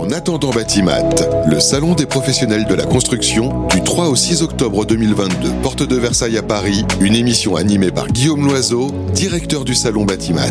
En attendant Batimat, le salon des professionnels de la construction du 3 au 6 octobre 2022, porte de Versailles à Paris, une émission animée par Guillaume Loiseau, directeur du salon Batimat.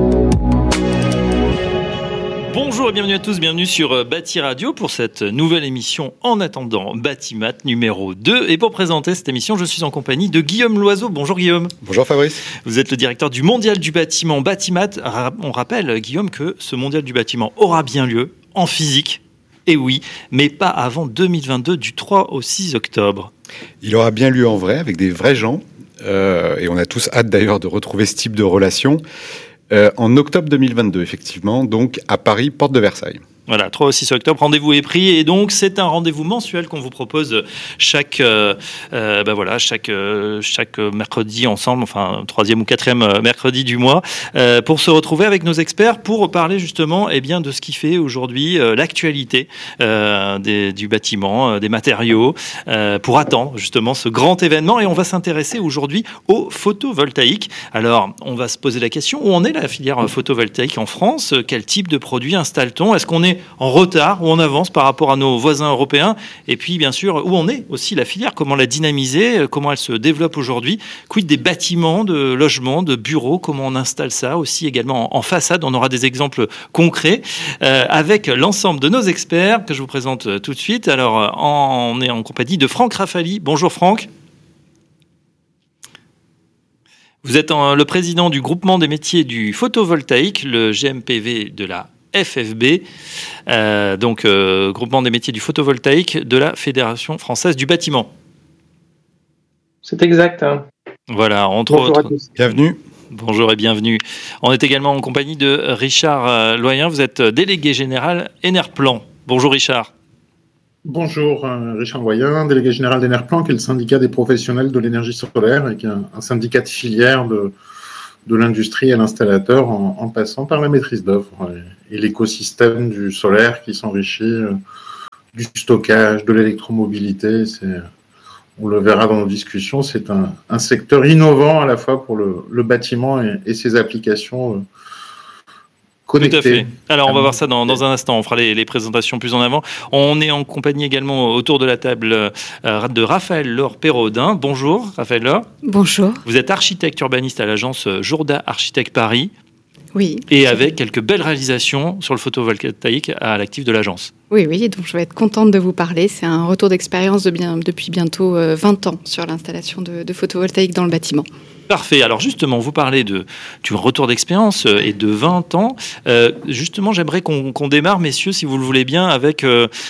Bonjour et bienvenue à tous, bienvenue sur Bâti Radio pour cette nouvelle émission En attendant Batimat numéro 2. Et pour présenter cette émission, je suis en compagnie de Guillaume Loiseau. Bonjour Guillaume. Bonjour Fabrice. Vous êtes le directeur du Mondial du bâtiment Batimat. On rappelle Guillaume que ce Mondial du bâtiment aura bien lieu en physique, et oui, mais pas avant 2022 du 3 au 6 octobre. Il aura bien lieu en vrai, avec des vrais gens, et on a tous hâte d'ailleurs de retrouver ce type de relation. En octobre 2022, effectivement, donc à Paris, porte de Versailles. Voilà, 3 au 6 octobre, rendez-vous est pris. Et donc, c'est un rendez-vous mensuel qu'on vous propose chaque mercredi ensemble, enfin, 3e ou 4e mercredi du mois, pour se retrouver avec nos experts pour parler justement de ce qui fait aujourd'hui l'actualité du bâtiment, des matériaux, pour attendre justement ce grand événement. Et on va s'intéresser aujourd'hui au photovoltaïque. Alors, on va se poser la question, où en est la filière photovoltaïque en France ? Quel type de produits installe-t-on ? Est-ce qu'on est en retard ou en avance par rapport à nos voisins européens? Et puis, bien sûr, où en est aussi la filière? Comment la dynamiser? Comment elle se développe aujourd'hui? Quid des bâtiments, de logements, de bureaux? Comment on installe ça aussi également en façade? On aura des exemples concrets avec l'ensemble de nos experts que je vous présente tout de suite. Alors, on est en compagnie de Franck Rafali. Bonjour Franck. Vous êtes le président du groupement des métiers du photovoltaïque, le GMPV de la FFB, groupement des métiers du photovoltaïque de la Fédération française du bâtiment. C'est exact. Voilà, entre Bonjour autres. À tous. Bienvenue. Bonjour et bienvenue. On est également en compagnie de Richard Loyen. Vous êtes délégué général Enerplan. Bonjour Richard. Bonjour, Richard Loyen, délégué général d'Enerplan, qui est le syndicat des professionnels de l'énergie solaire et qui est un syndicat de filière de l'industrie à l'installateur en passant par la maîtrise d'œuvre et l'écosystème du solaire qui s'enrichit du stockage, de l'électromobilité. On le verra dans nos discussions, c'est un secteur innovant à la fois pour le bâtiment et ses applications connectées. Tout à fait. Alors, on va voir ça dans un instant. On fera les présentations plus en avant. On est en compagnie également autour de la table de Raphaël Laure Perraudin. Bonjour, Raphaël Laure. Bonjour. Vous êtes architecte urbaniste à l'agence Jourda Architecte Paris. Oui. Et avec quelques belles réalisations sur le photovoltaïque à l'actif de l'agence. Oui, donc je vais être contente de vous parler. C'est un retour d'expérience depuis bientôt 20 ans sur l'installation de photovoltaïque dans le bâtiment. Parfait. Alors justement, vous parlez du retour d'expérience et de 20 ans. Justement, j'aimerais qu'on démarre, messieurs, si vous le voulez bien, avec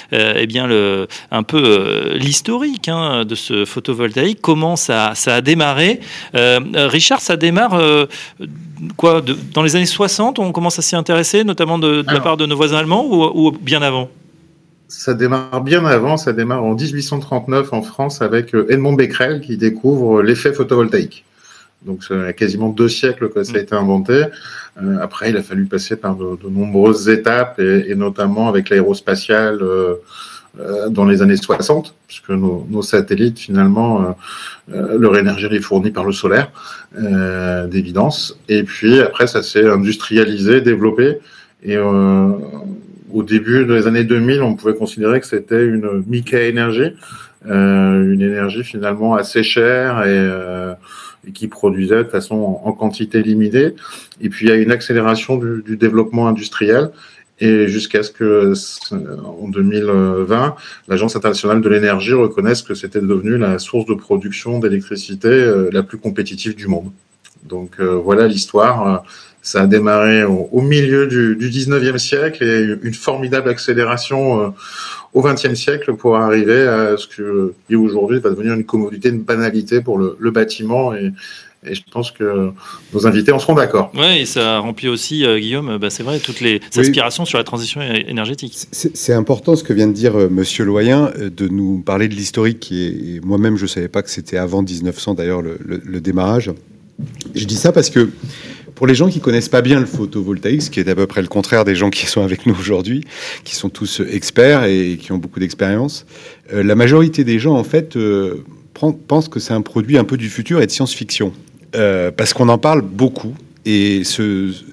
l'historique de ce photovoltaïque. Comment ça a démarré? Richard, ça démarre dans les années 60, on commence à s'y intéresser, notamment de la part de nos voisins allemands ou bien avant? Ça démarre bien avant, ça démarre en 1839 en France avec Edmond Becquerel qui découvre l'effet photovoltaïque. Donc, ça a quasiment 2 siècles que ça a été inventé. Après, il a fallu passer par de nombreuses étapes, et notamment avec l'aérospatiale dans les années 60, puisque nos satellites, finalement, leur énergie est fournie par le solaire, d'évidence. Et puis, après, ça s'est industrialisé, développé. Et au début des années 2000, on pouvait considérer que c'était une micro-énergie, une énergie finalement assez chère et qui produisait de façon en quantité limitée. Et puis, il y a une accélération du développement industriel, et jusqu'à ce que, en 2020, l'Agence internationale de l'énergie reconnaisse que c'était devenu la source de production d'électricité la plus compétitive du monde. Donc, voilà l'histoire. Ça a démarré au milieu du 19e siècle et une formidable accélération au 20e siècle pour arriver à ce qui aujourd'hui va devenir une commodité, une banalité pour le bâtiment, et je pense que nos invités en seront d'accord. Oui, et ça remplit aussi, Guillaume, c'est vrai, toutes les aspirations sur la transition énergétique. C'est important ce que vient de dire Monsieur Loyen, de nous parler de l'historique, et moi-même je ne savais pas que c'était avant 1900 d'ailleurs le démarrage. Je dis ça parce que pour les gens qui connaissent pas bien le photovoltaïque, ce qui est à peu près le contraire des gens qui sont avec nous aujourd'hui, qui sont tous experts et qui ont beaucoup d'expérience, la majorité des gens, en fait, pensent que c'est un produit un peu du futur et de science-fiction. Parce qu'on en parle beaucoup. Et ce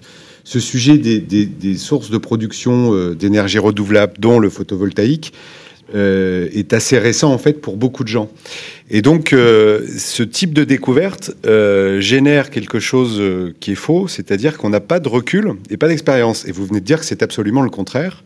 ce sujet des sources de production d'énergie renouvelable, dont le photovoltaïque, est assez récent en fait pour beaucoup de gens. Et donc ce type de découverte génère quelque chose qui est faux, c'est-à-dire qu'on n'a pas de recul et pas d'expérience. Et vous venez de dire que c'est absolument le contraire.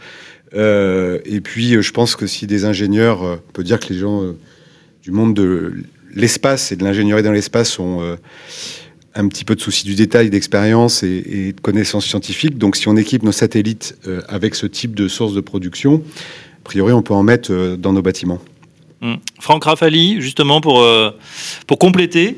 Et puis je pense que si des ingénieurs, on peut dire que les gens du monde de l'espace et de l'ingénierie dans l'espace sont un petit peu de souci du détail, d'expérience et de connaissances scientifiques. Donc si on équipe nos satellites avec ce type de source de production, a priori, on peut en mettre dans nos bâtiments. Franck Rafali, justement, pour compléter.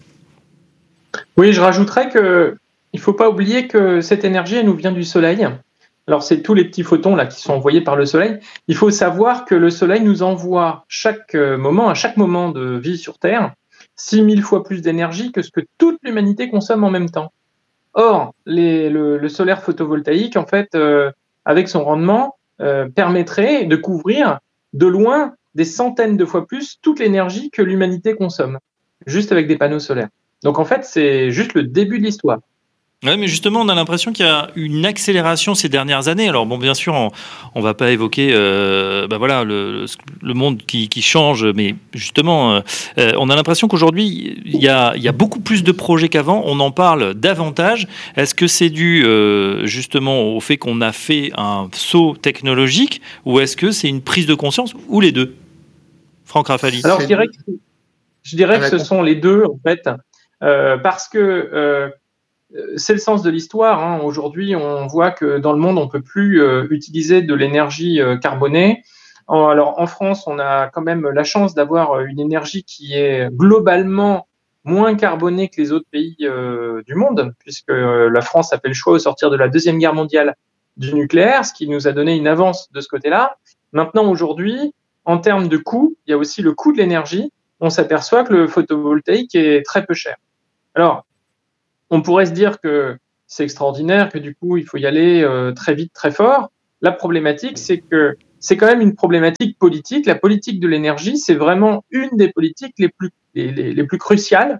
Oui, je rajouterais qu'il ne faut pas oublier que cette énergie, elle nous vient du Soleil. Alors, c'est tous les petits photons là, qui sont envoyés par le Soleil. Il faut savoir que le Soleil nous envoie à chaque moment de vie sur Terre, 6000 fois plus d'énergie que ce que toute l'humanité consomme en même temps. Or, le solaire photovoltaïque, en fait, avec son rendement, permettrait de couvrir de loin des centaines de fois plus toute l'énergie que l'humanité consomme, juste avec des panneaux solaires. Donc en fait, c'est juste le début de l'histoire. Oui, mais justement, on a l'impression qu'il y a une accélération ces dernières années. Alors bon, bien sûr, on va pas évoquer voilà, le monde qui change, mais justement, on a l'impression qu'aujourd'hui, il y a beaucoup plus de projets qu'avant. On en parle davantage. Est-ce que c'est dû justement au fait qu'on a fait un saut technologique, ou est-ce que c'est une prise de conscience, ou les deux? Franck Rafali. Alors, je dirais que ce sont les deux, en fait, parce que c'est le sens de l'histoire. Hein. Aujourd'hui, on voit que dans le monde, on ne peut plus utiliser de l'énergie carbonée. Alors, en France, on a quand même la chance d'avoir une énergie qui est globalement moins carbonée que les autres pays du monde, puisque la France a fait le choix au sortir de la Deuxième Guerre mondiale du nucléaire, ce qui nous a donné une avance de ce côté-là. Maintenant, aujourd'hui, en termes de coût, il y a aussi le coût de l'énergie. On s'aperçoit que le photovoltaïque est très peu cher. Alors, on pourrait se dire que c'est extraordinaire, que du coup, il faut y aller très vite, très fort. La problématique, c'est que c'est quand même une problématique politique. La politique de l'énergie, c'est vraiment une des politiques les plus cruciales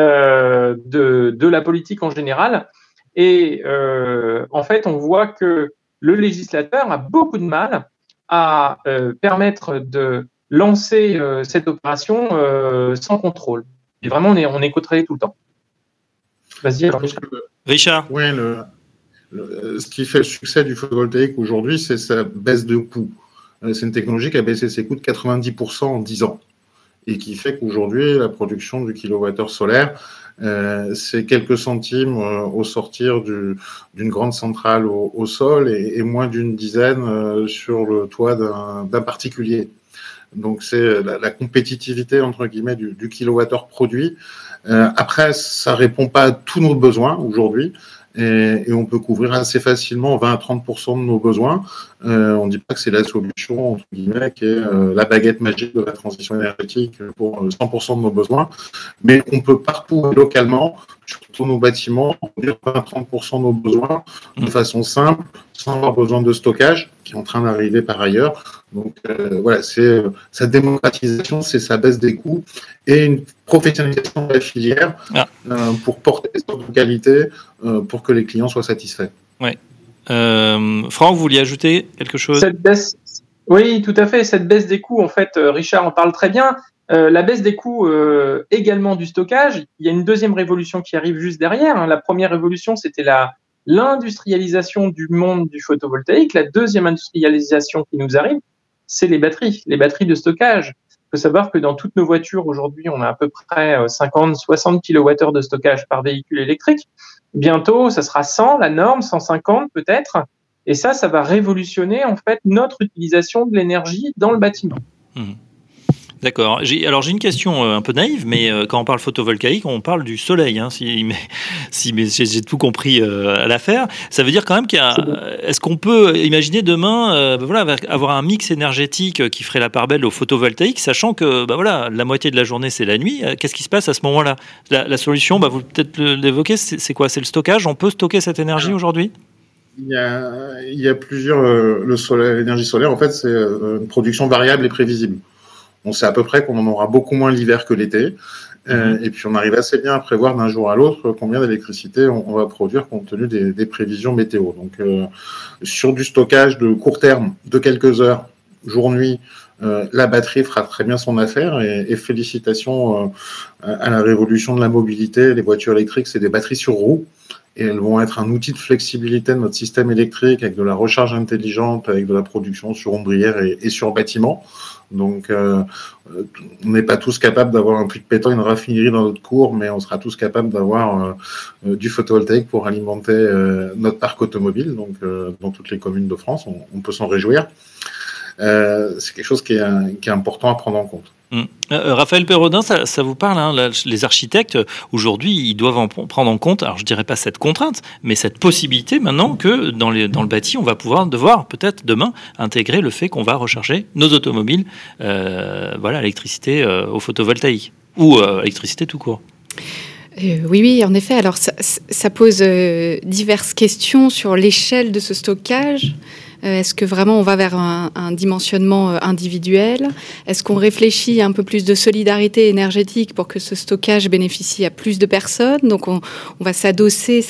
de la politique en général. Et en fait, on voit que le législateur a beaucoup de mal à permettre de lancer cette opération sans contrôle. Et vraiment, on est contrarié tout le temps. Vas-y, alors, Richard. Oui, ce qui fait le succès du photovoltaïque aujourd'hui, c'est sa baisse de coût. C'est une technologie qui a baissé ses coûts de 90% en 10 ans et qui fait qu'aujourd'hui, la production du kilowattheure solaire, c'est quelques centimes au sortir d'une grande centrale au sol et moins d'une dizaine sur le toit d'un particulier. Donc, c'est la compétitivité, entre guillemets, du kilowattheure produit. Après, ça répond pas à tous nos besoins aujourd'hui et on peut couvrir assez facilement 20 à 30% de nos besoins. On dit pas que c'est la solution, entre guillemets, qui est la baguette magique de la transition énergétique pour 100% de nos besoins, mais on peut partout localement, sur tous nos bâtiments, couvrir 20 à 30% de nos besoins de façon simple, sans avoir besoin de stockage, qui est en train d'arriver par ailleurs. Donc voilà, c'est sa démocratisation, c'est sa baisse des coûts et une professionnalisation de la filière pour porter des sortes de qualité pour que les clients soient satisfaits. Ouais. Franck, vous vouliez ajouter quelque chose? Oui, tout à fait. Cette baisse des coûts, en fait, Richard en parle très bien. La baisse des coûts également du stockage. Il y a une deuxième révolution qui arrive juste derrière. Hein. La première révolution, c'était l'industrialisation du monde du photovoltaïque. La deuxième industrialisation qui nous arrive, c'est les batteries de stockage. Il faut savoir que dans toutes nos voitures, aujourd'hui, on a à peu près 50-60 kWh de stockage par véhicule électrique. Bientôt, ça sera 100, la norme, 150 peut-être. Et ça va révolutionner, en fait, notre utilisation de l'énergie dans le bâtiment. D'accord. J'ai une question un peu naïve, mais quand on parle photovoltaïque, on parle du soleil. Hein, si j'ai tout compris à l'affaire, ça veut dire quand même est-ce qu'on peut imaginer demain, avoir un mix énergétique qui ferait la part belle au photovoltaïque, sachant que la moitié de la journée c'est la nuit. Qu'est-ce qui se passe à ce moment-là? La solution, vous peut-être l'évoquer, c'est quoi? C'est le stockage. On peut stocker cette énergie aujourd'hui? Il y a plusieurs. L'énergie solaire, en fait, c'est une production variable et prévisible. On sait à peu près qu'on en aura beaucoup moins l'hiver que l'été. Et puis on arrive assez bien à prévoir d'un jour à l'autre combien d'électricité on va produire compte tenu des prévisions météo. Donc sur du stockage de court terme, de quelques heures, jour-nuit, la batterie fera très bien son affaire et félicitations à la révolution de la mobilité. Les voitures électriques, c'est des batteries sur roues et elles vont être un outil de flexibilité de notre système électrique avec de la recharge intelligente, avec de la production sur ombrière et sur bâtiment. Donc, on n'est pas tous capables d'avoir un puits de pétrole, une raffinerie dans notre cour, mais on sera tous capables d'avoir du photovoltaïque pour alimenter notre parc automobile. Donc, dans toutes les communes de France, on peut s'en réjouir. C'est quelque chose qui est important à prendre en compte. Raphaël Perrodin, ça vous parle, hein, les architectes, aujourd'hui, ils doivent en prendre en compte, alors je dirais pas cette contrainte, mais cette possibilité maintenant que dans le bâti, on va devoir peut-être demain intégrer le fait qu'on va recharger nos automobiles, l'électricité au photovoltaïque ou électricité tout court. Oui, en effet. Alors, ça pose diverses questions sur l'échelle de ce stockage. Est-ce que vraiment on va vers un dimensionnement individuel ? Est-ce qu'on réfléchit à un peu plus de solidarité énergétique pour que ce stockage bénéficie à plus de personnes ? Donc on va s'appuyer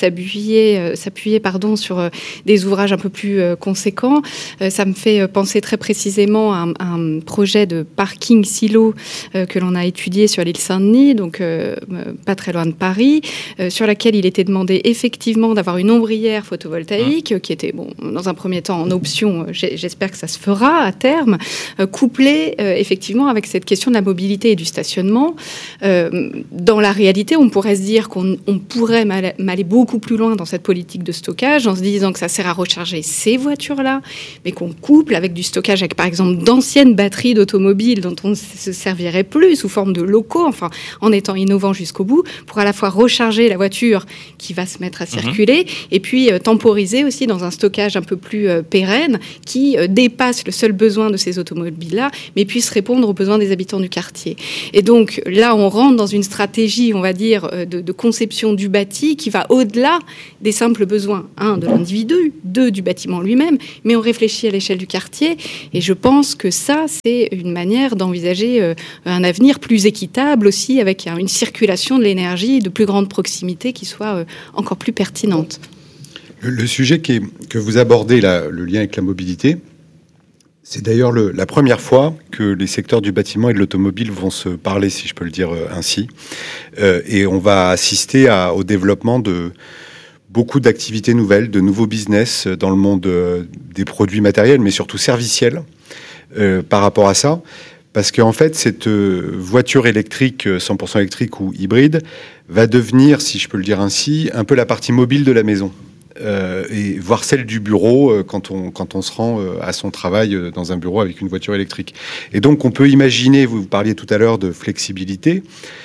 sur des ouvrages un peu plus conséquents. Ça me fait penser très précisément à un projet de parking silo que l'on a étudié sur l'île Saint-Denis, donc pas très loin de Paris, sur laquelle il était demandé effectivement d'avoir une ombrière photovoltaïque qui était, dans un premier temps en option, j'espère que ça se fera à terme, couplé effectivement avec cette question de la mobilité et du stationnement. Dans la réalité, on pourrait se dire qu'on pourrait aller beaucoup plus loin dans cette politique de stockage en se disant que ça sert à recharger ces voitures-là, mais qu'on couple avec du stockage avec par exemple d'anciennes batteries d'automobiles dont on ne se servirait plus sous forme de locaux, enfin en étant innovant jusqu'au bout, pour à la fois recharger la voiture qui va se mettre à circuler et puis temporiser aussi dans un stockage un peu plus pérenne qui dépasse le seul besoin de ces automobiles-là, mais puisse répondre aux besoins des habitants du quartier. Et donc là, on rentre dans une stratégie, on va dire, de conception du bâti qui va au-delà des simples besoins, de l'individu, du bâtiment lui-même, mais on réfléchit à l'échelle du quartier. Et je pense que ça, c'est une manière d'envisager un avenir plus équitable aussi, avec une circulation de l'énergie de plus grande proximité qui soit encore plus pertinente. Le sujet que vous abordez, là, le lien avec la mobilité, c'est d'ailleurs la première fois que les secteurs du bâtiment et de l'automobile vont se parler, si je peux le dire ainsi. Et on va assister au développement de beaucoup d'activités nouvelles, de nouveaux business dans le monde des produits matériels, mais surtout serviciels par rapport à ça. Parce qu'en fait, cette voiture électrique, 100% électrique ou hybride, va devenir, si je peux le dire ainsi, un peu la partie mobile de la maison. Et voire celle du bureau quand on se rend à son travail dans un bureau avec une voiture électrique. Et donc on peut imaginer, vous parliez tout à l'heure de flexibilité,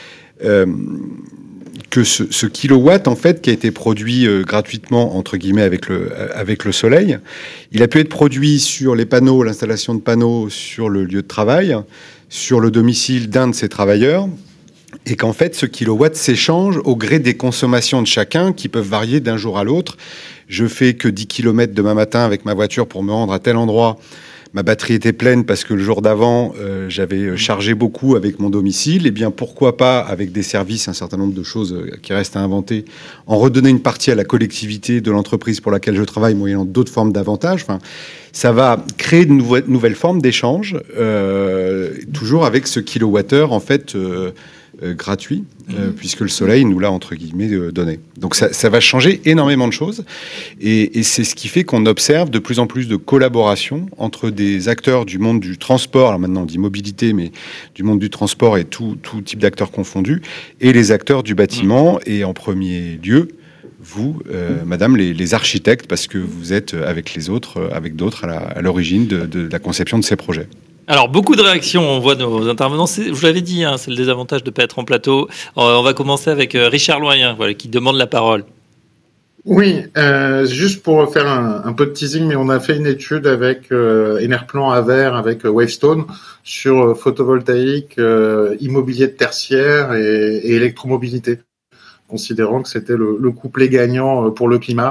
que ce kilowatt en fait qui a été produit gratuitement entre guillemets avec le soleil, il a pu être produit sur les panneaux, l'installation de panneaux sur le lieu de travail, sur le domicile d'un de ces travailleurs. Et qu'en fait, ce kilowatt s'échange au gré des consommations de chacun qui peuvent varier d'un jour à l'autre. Je fais que 10 km demain matin avec ma voiture pour me rendre à tel endroit. Ma batterie était pleine parce que le jour d'avant, j'avais chargé beaucoup avec mon domicile. Eh bien, pourquoi pas, avec des services, un certain nombre de choses qui restent à inventer, en redonner une partie à la collectivité de l'entreprise pour laquelle je travaille, moyennant d'autres formes d'avantages. Enfin, ça va créer de nouvelles formes d'échanges, toujours avec ce kilowattheure, en fait, gratuit, puisque le soleil nous l'a, entre guillemets, donné. Donc ça va changer énormément de choses, et c'est ce qui fait qu'on observe de plus en plus de collaboration entre des acteurs du monde du transport, alors maintenant on dit mobilité, mais du monde du transport et tout type d'acteurs confondus, et les acteurs du bâtiment, et en premier lieu, vous, madame, les architectes, parce que vous êtes avec les autres, avec d'autres, à l'origine de la conception de ces projets. Alors, beaucoup de réactions, on voit nos intervenants. Je vous l'avais dit, c'est le désavantage de ne pas être en plateau. On va commencer avec Richard Loyen, qui demande la parole. Oui, juste pour faire un peu de teasing, mais on a fait une étude avec Enerplan Aver, avec Wavestone, sur photovoltaïque, immobilier de tertiaire et électromobilité, considérant que c'était le couplet gagnant pour le climat.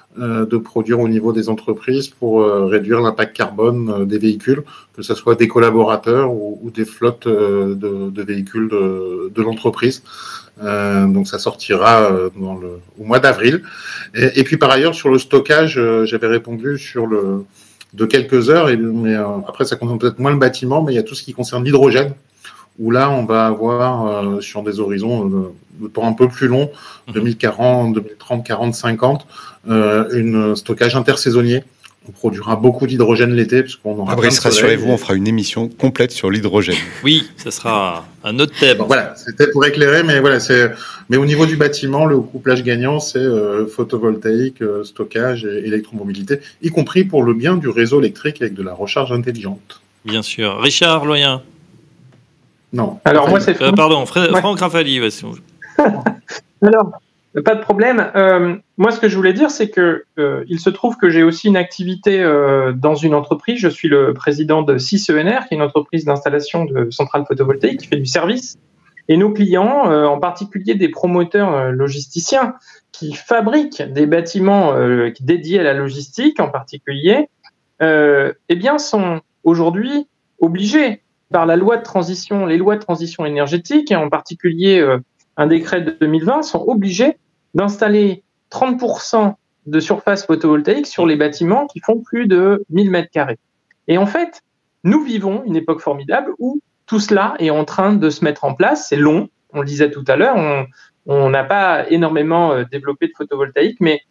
de produire au niveau des entreprises pour réduire l'impact carbone des véhicules, que ce soit des collaborateurs ou des flottes de véhicules de l'entreprise. Donc ça sortira au mois d'avril. Et puis par ailleurs, sur le stockage, j'avais répondu de quelques heures, mais après ça concerne peut-être moins le bâtiment, mais il y a tout ce qui concerne l'hydrogène, où là on va avoir sur des horizons de temps un peu plus long, 2040, 2030, 40, 50, un stockage intersaisonnier. On produira beaucoup d'hydrogène l'été, puisqu'on aura. Fabrice, rassurez-vous, on fera une émission complète sur l'hydrogène. Oui, ça sera un autre thème. Bon, voilà, c'était pour éclairer, mais voilà, mais au niveau du bâtiment, le couplage gagnant, c'est photovoltaïque, stockage et électromobilité, y compris pour le bien du réseau électrique avec de la recharge intelligente. Bien sûr. Richard Loyen. Non. Alors moi, c'est pardon, Franck Rafali. Ouais, Alors, pas de problème. Moi, ce que je voulais dire, c'est que il se trouve que j'ai aussi une activité dans une entreprise. Je suis le président de CIS-ENR, qui est une entreprise d'installation de centrales photovoltaïques qui fait du service. Et nos clients, en particulier des promoteurs logisticiens, qui fabriquent des bâtiments dédiés à la logistique, en particulier, eh bien, sont aujourd'hui obligés par la loi de transition, les lois de transition énergétique, et en particulier un décret de 2020, sont obligés d'installer 30% de surface photovoltaïque sur les bâtiments qui font plus de 1000 m². Et en fait, nous vivons une époque formidable où tout cela est en train de se mettre en place. C'est long, on le disait tout à l'heure, on n'a pas énormément développé de photovoltaïque, mais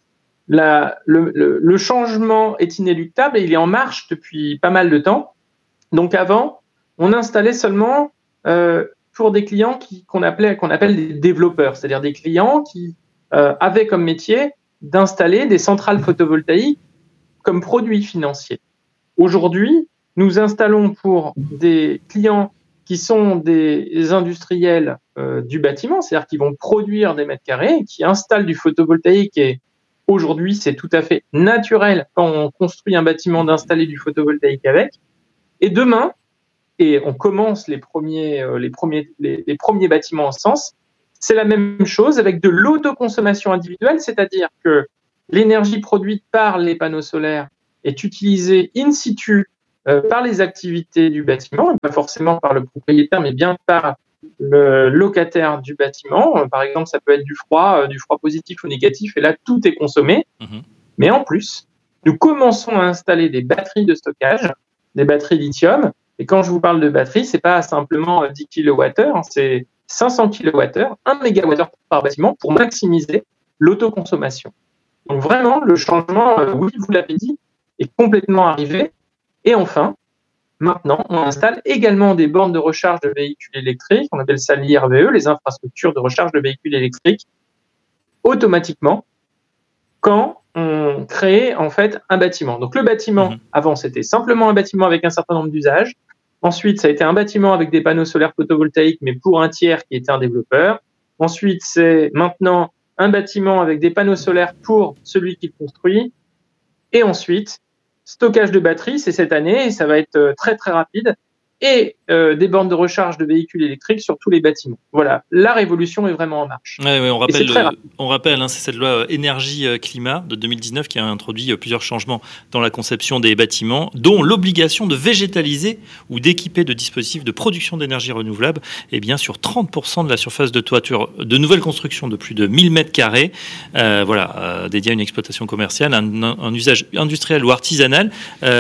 le changement est inéluctable et il est en marche depuis pas mal de temps. Donc avant, on installait seulement pour des clients qu'on appelle des développeurs, c'est-à-dire des clients qui avaient comme métier d'installer des centrales photovoltaïques comme produit financier. Aujourd'hui, nous installons pour des clients qui sont des industriels du bâtiment, c'est-à-dire qui vont produire des mètres carrés, qui installent du photovoltaïque, et aujourd'hui, c'est tout à fait naturel quand on construit un bâtiment d'installer du photovoltaïque avec. Et demain, et on commence les premiers bâtiments en ce sens, c'est la même chose avec de l'autoconsommation individuelle, c'est-à-dire que l'énergie produite par les panneaux solaires est utilisée in situ par les activités du bâtiment, pas forcément par le propriétaire, mais bien par le locataire du bâtiment. Par exemple, ça peut être du froid positif ou négatif, et là, tout est consommé. Mais en plus, nous commençons à installer des batteries de stockage, des batteries lithium. Et quand je vous parle de batterie, c'est pas simplement 10 kWh, c'est 500 kWh, 1 MWh par bâtiment pour maximiser l'autoconsommation. Donc vraiment, le changement, oui, vous l'avez dit, est complètement arrivé. Et enfin, maintenant, on installe également des bornes de recharge de véhicules électriques, on appelle ça l'IRVE, les infrastructures de recharge de véhicules électriques, automatiquement, quand on crée en fait un bâtiment. Donc le bâtiment, avant, c'était simplement un bâtiment avec un certain nombre d'usages. Ensuite, ça a été un bâtiment avec des panneaux solaires photovoltaïques, mais pour un tiers qui était un développeur. Ensuite, c'est maintenant un bâtiment avec des panneaux solaires pour celui qui le construit. Et ensuite, stockage de batterie, c'est cette année, et ça va être très très rapide. Et des bornes de recharge de véhicules électriques sur tous les bâtiments. Voilà, la révolution est vraiment en marche. Ouais, on rappelle, c'est cette loi énergie-climat de 2019 qui a introduit plusieurs changements dans la conception des bâtiments, dont l'obligation de végétaliser ou d'équiper de dispositifs de production d'énergie renouvelable, et bien sur 30% de la surface de toiture de nouvelles constructions de plus de 1000 m², dédiées à une exploitation commerciale, un usage industriel ou artisanal.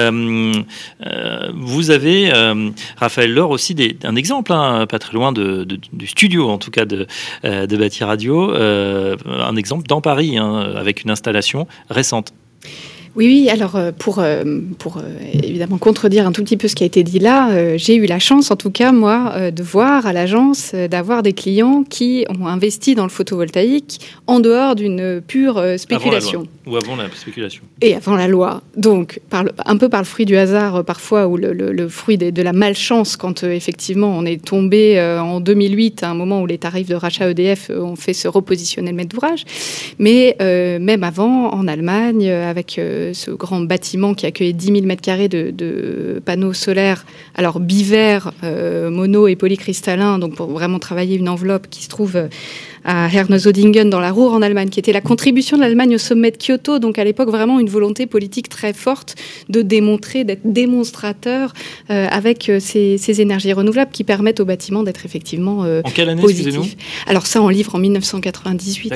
Vous avez Raphaël Laure aussi un exemple, pas très loin du studio en tout cas de Bâti Radio, un exemple dans Paris avec une installation récente. Oui, alors pour évidemment contredire un tout petit peu ce qui a été dit là, j'ai eu la chance en tout cas moi de voir à l'agence d'avoir des clients qui ont investi dans le photovoltaïque en dehors d'une pure spéculation. Avant la spéculation. Et avant la loi. Donc un peu par le fruit du hasard parfois, ou le fruit de la malchance quand effectivement on est tombé en 2008 à un moment où les tarifs de rachat EDF ont fait se repositionner le maître d'ouvrage. Mais même avant, en Allemagne, avec ce grand bâtiment qui accueillait 10 000 m² de panneaux solaires, alors bivers, mono et polycristallins, donc pour vraiment travailler une enveloppe qui se trouve à Herne-Zodingen dans la Ruhr en Allemagne, qui était la contribution de l'Allemagne au sommet de Kyoto. Donc à l'époque, vraiment une volonté politique très forte de démontrer, d'être démonstrateur avec ces énergies renouvelables qui permettent aux bâtiments d'être effectivement en quelle année, positifs. excusez-nous ? Alors ça, on livre en 1998.